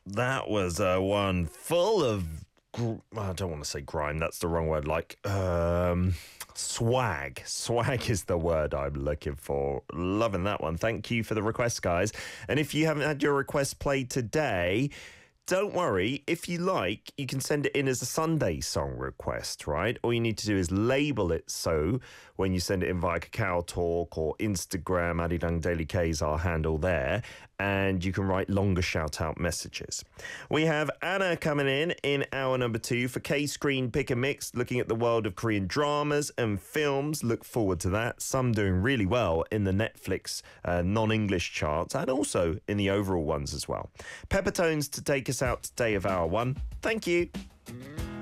That was one full of, I don't want to say grime, that's the wrong word, swag. Swag is the word I'm looking for. Loving that one. Thank you for the request, guys. And if you haven't had your request played today, don't worry. If you like, you can send it in as a Sunday song request, right? All you need to do is label it so when you send it in via Kakao Talk or Instagram, Arirang Daily K is our handle there, and you can write longer shout-out messages. We have Anna coming in hour number 2 for K-Screen Pick and Mix, looking at the world of Korean dramas and films. Look forward to that. Some doing really well in the Netflix non-English charts and also in the overall ones as well. Peppertones to take us out today of hour 1. Thank you.